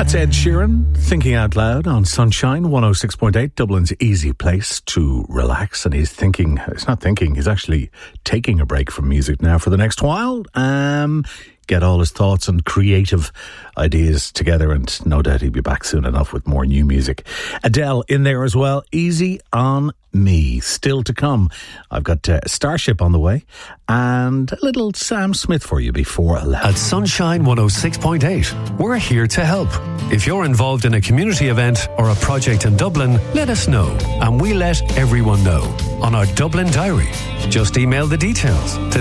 That's Ed Sheeran, Thinking Out Loud on Sunshine 106.8, Dublin's easy place to relax. And he's actually taking a break from music now for the next while. Get all his thoughts and creative ideas together, and no doubt he'll be back soon enough with more new music. Adele in there as well. Easy on Me, still to come. I've got Starship on the way and a little Sam Smith for you before 11. At Sunshine 106.8, we're here to help. If you're involved in a community event or a project in Dublin, let us know, and we let everyone know on our Dublin Diary. Just email the details to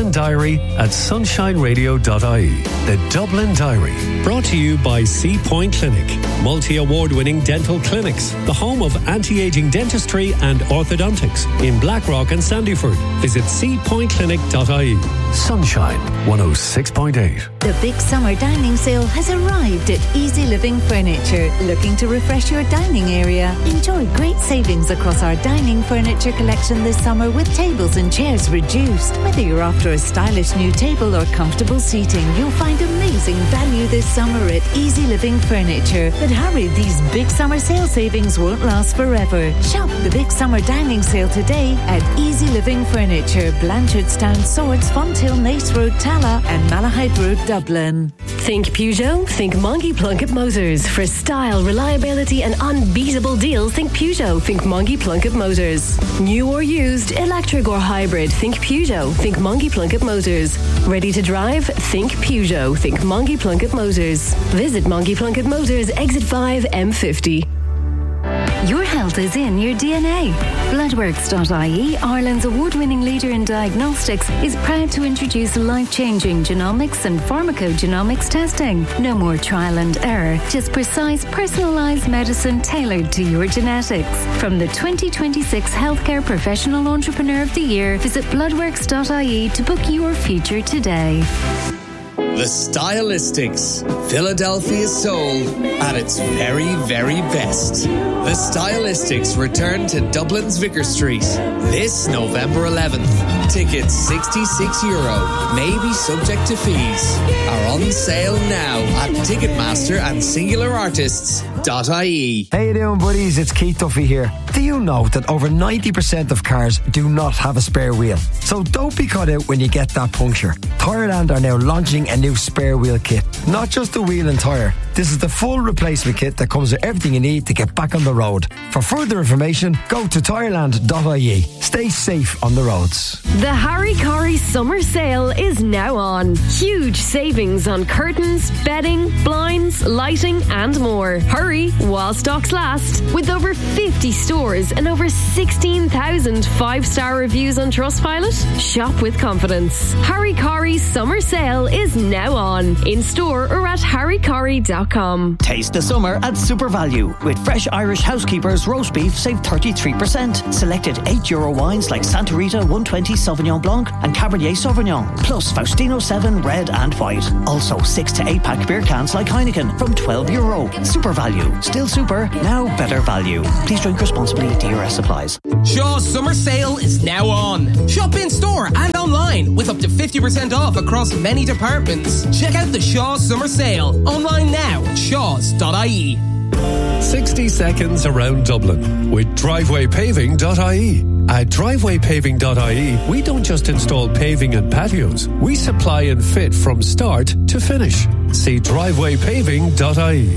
dublindiary@sunshineradio.ie. The Dublin Diary, brought to you by Sea Point Clinic, multi-award-winning dental clinics, the home of anti-aging dentistry and orthodontics in Blackrock and Sandyford. Visit seapointclinic.ie. Sunshine 106.8. The big summer dining sale has arrived at Easy Living Furniture. Looking to refresh your dining area? Enjoy great savings across our dining furniture collection this summer with tables and chairs reduced. Whether you're after a stylish new table or comfortable seating, you'll find amazing value this summer at Easy Living Furniture. But hurry, these big summer sale savings won't last forever. Shop the big summer dining sale today at Easy Living Furniture, Blanchardstown, Swords, Fonthill, Nace Road, Tala and Malahide Road, Dublin. Think Peugeot? Think Monkey Plunkett Motors. For style, reliability and unbeatable deals, think Peugeot. Think Monkey Plunkett Motors. New or used, electric or hybrid, think Peugeot. Think Monkey Plunkett Motors. Ready to drive? Think Peugeot. Think Monkey Plunkett Motors. Visit Monkey Plunkett Motors, Exit 5, M50. Your health is in your DNA. Bloodworks.ie, Ireland's award-winning leader in diagnostics, is proud to introduce life-changing genomics and pharmacogenomics testing. No more trial and error, just precise, personalised medicine tailored to your genetics. From the 2026 Healthcare Professional Entrepreneur of the Year, visit bloodworks.ie to book your future today. The Stylistics, Philadelphia's soul at its very, very best. The Stylistics return to Dublin's Vicar Street this November 11th. Tickets €66, maybe subject to fees, are on sale now at Ticketmaster and SingularArtists.ie. How you doing, buddies? It's Keith Duffy here. Do you know that over 90% of cars do not have a spare wheel? So don't be caught out when you get that puncture. Tyreland are now launching a new spare wheel kit. Not just the wheel and tyre. This is the full replacement kit that comes with everything you need to get back on the road. For further information, go to tyreland.ie. Stay safe on the roads. The Harry Corrie Summer Sale is now on. Huge savings on curtains, bedding, blinds, lighting and more. Hurry while stocks last. With over 50 stores and over 16,000 5-star reviews on Trustpilot, shop with confidence. Harry Corrie's Summer Sale is now on. In store or at harrycorrie.com. Taste the summer at Super Value. With fresh Irish Housekeepers roast beef, save 33%. Selected €8 wines like Santa Rita 120 Sauvignon Blanc and Cabernet Sauvignon. Plus Faustino 7 red and white. Also 6 to 8 pack beer cans like Heineken from €12. Super Value. Still super, now better value. Please drink responsibly. DRS applies. Shaw's Summer Sale is now on. Shop in store and online with up to 50% off across many departments. Check out the Shaw's Summer Sale online now at shaws.ie. 60 seconds around Dublin with drivewaypaving.ie. At drivewaypaving.ie, we don't just install paving and patios. We supply and fit from start to finish. See drivewaypaving.ie.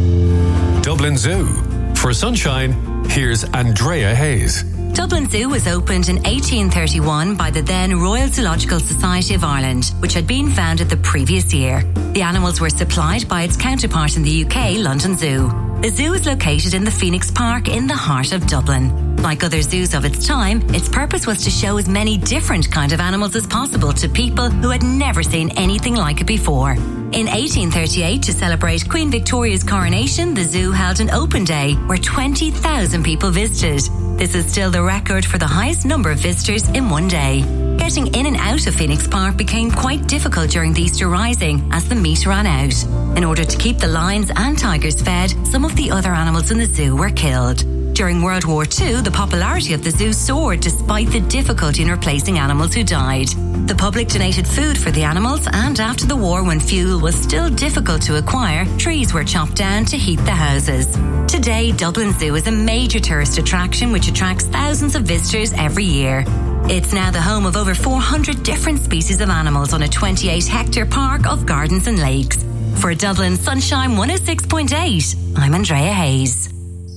Dublin Zoo. For Sunshine, here's Andrea Hayes. Dublin Zoo was opened in 1831 by the then Royal Zoological Society of Ireland, which had been founded the previous year. The animals were supplied by its counterpart in the UK, London Zoo. The zoo is located in the Phoenix Park in the heart of Dublin. Like other zoos of its time, its purpose was to show as many different kinds of animals as possible to people who had never seen anything like it before. In 1838, to celebrate Queen Victoria's coronation, the zoo held an open day where 20,000 people visited. This is still the record for the highest number of visitors in one day. Getting in and out of Phoenix Park became quite difficult during the Easter Rising as the meat ran out. In order to keep the lions and tigers fed, some of the other animals in the zoo were killed. During World War II, the popularity of the zoo soared despite the difficulty in replacing animals who died. The public donated food for the animals, and after the war, when fuel was still difficult to acquire, trees were chopped down to heat the houses. Today, Dublin Zoo is a major tourist attraction which attracts thousands of visitors every year. It's now the home of over 400 different species of animals on a 28-hectare park of gardens and lakes. For Dublin Sunshine 106.8, I'm Andrea Hayes.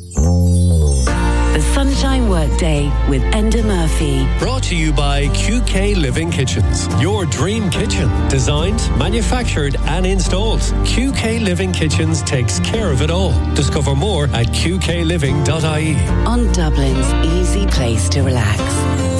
The Sunshine Workday with Enda Murphy. Brought to you by QK Living Kitchens. Your dream kitchen. Designed, manufactured and installed. QK Living Kitchens takes care of it all. Discover more at qkliving.ie. On Dublin's easy place to relax.